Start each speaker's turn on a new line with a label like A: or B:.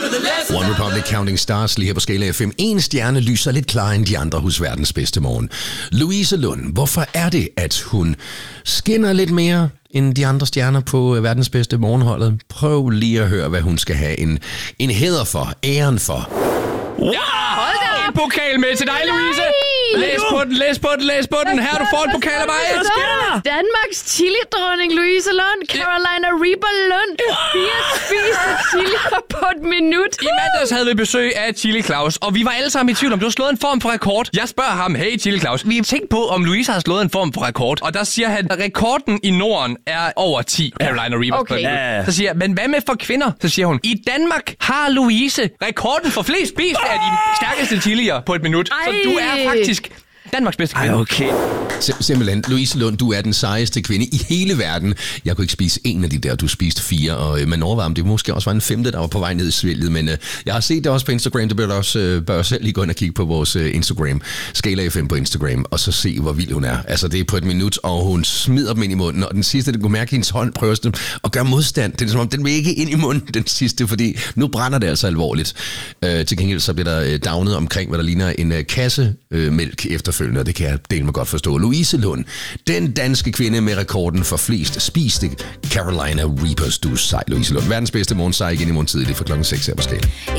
A: One Republic Counting Stars lige her på Skala FM. En stjerne lyser lidt klarere end de andre hos verdens bedste morgen. Louise Lund, hvorfor er det, at hun skinner lidt mere end de andre stjerner på verdens bedste morgenholdet? Prøv lige at høre, hvad hun skal have en hæder for, æren for.
B: Wow! En pokal med til dig, Louise! Læs på den. Her du får en pokal af mig.
C: Hvad sker der? Danmarks chili-dronning Louise Lund, Carolina Reaper Lund. 4 spiste chilier på et minut.
B: I mandags havde vi besøg af Chili Claus, og vi var alle sammen i tvivl om, du har slået en form for rekord. Jeg spørger ham, hey Chili Claus, vi har tænkt på, om Louise har slået en form for rekord. Og der siger han, at rekorden i Norden er over 10 Carolina Reapers. Okay. Så siger jeg, men hvad med for kvinder? Så siger hun, i Danmark har Louise rekorden for flest spiste af de stærkeste chilier på et minut. Så du er faktisk Danmarks bedste kvinde.
A: Okay. Simpelthen, Louise Lund, du er den sejeste kvinde i hele verden. Jeg kunne ikke spise en af de der, du spiste 4, og man overvejer, om det måske også var en 5., der var på vej ned i svælget, men jeg har set det også på Instagram, det bør selv lige gå ind og kigge på vores Instagram, Skala FM på Instagram, og så se, hvor vild hun er. Altså, det er på et minut, og hun smider dem ind i munden, og den sidste, det kunne mærke, hendes hånd prøver at gøre modstand. Det er som om, den vil ikke ind i munden, den sidste, fordi nu brænder det altså alvorligt. Til gengæld så bliver der downet omkring, hvad der ligner en kasse mælk efterfølgende, og det kan jeg dele mig godt forstå. Louise Lund, den danske kvinde med rekorden for flest spiste Carolina Reapers. Du er sej, Louise Lund. Verdens bedste morgensej igen i morgen tidlig fra klokken 6 her på Skala.